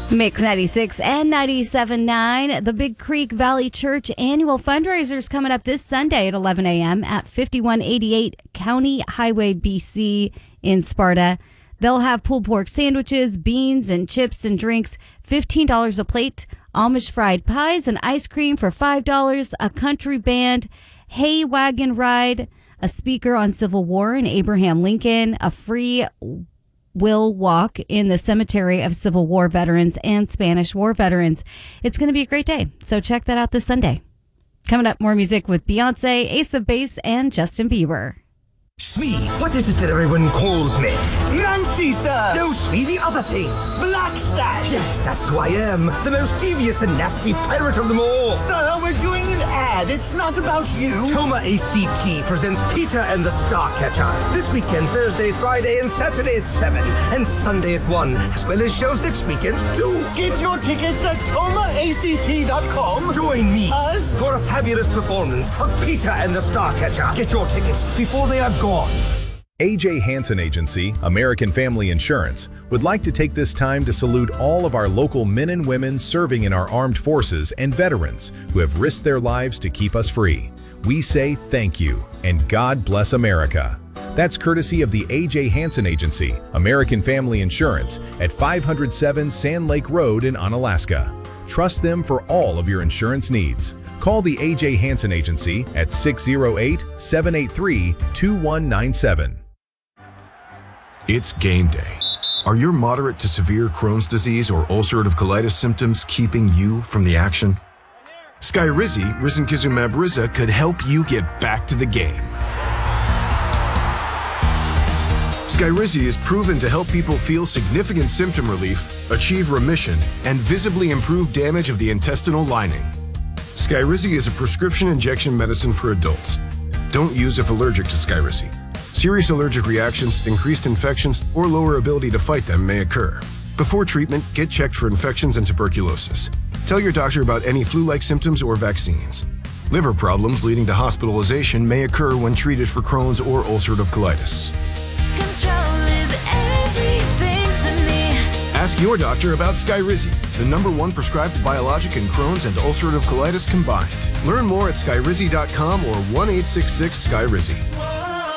Mix 96 and 97.9. The Big Creek Valley Church annual fundraiser is coming up this Sunday at 11 a.m. at 5188 County Highway, BC in Sparta. They'll have pulled pork sandwiches, beans and chips and drinks, $15 a plate, Amish fried pies and ice cream for $5, a country band, hay wagon ride, a speaker on Civil War and Abraham Lincoln, a free will walk in the cemetery of Civil War veterans and Spanish War veterans. It's going to be a great day, so check that out this Sunday. Coming up, more music with Beyonce, Ace of Base, and Justin Bieber. Smee, what is it that everyone calls me? Nancy, sir! No, Smee, the other thing. Blackstash! Yes, that's who I am. The most devious and nasty pirate of them all. Sir, we're doing an ad. It's not about you. Toma ACT presents Peter and the Starcatcher. This weekend, Thursday, Friday, and Saturday at 7. And Sunday at 1. As well as shows next weekend, too. Get your tickets at tomaact.com. Join me Us? for a fabulous performance of Peter and the Starcatcher. Get your tickets before they are gone. A.J. Hansen Agency, American Family Insurance, would like to take this time to salute all of our local men and women serving in our armed forces and veterans who have risked their lives to keep us free. We say thank you, and God bless America. That's courtesy of the A.J. Hansen Agency, American Family Insurance, at 507 Sand Lake Road in Onalaska. Trust them for all of your insurance needs. Call the A.J. Hansen Agency at 608-783-2197. It's game day. Are your moderate to severe Crohn's disease or ulcerative colitis symptoms keeping you from the action? Skyrizi, risankizumab Riza, could help you get back to the game. Skyrizi is proven to help people feel significant symptom relief, achieve remission, and visibly improve damage of the intestinal lining. Skyrizi is a prescription injection medicine for adults. Don't use if allergic to Skyrizi. Serious allergic reactions, increased infections, or lower ability to fight them may occur. Before treatment, get checked for infections and tuberculosis. Tell your doctor about any flu-like symptoms or vaccines. Liver problems leading to hospitalization may occur when treated for Crohn's or ulcerative colitis. Control is everything to me. Ask your doctor about Skyrizi, the #1 prescribed biologic in Crohn's and ulcerative colitis combined. Learn more at skyrizi.com or 1-866-SKYRIZI.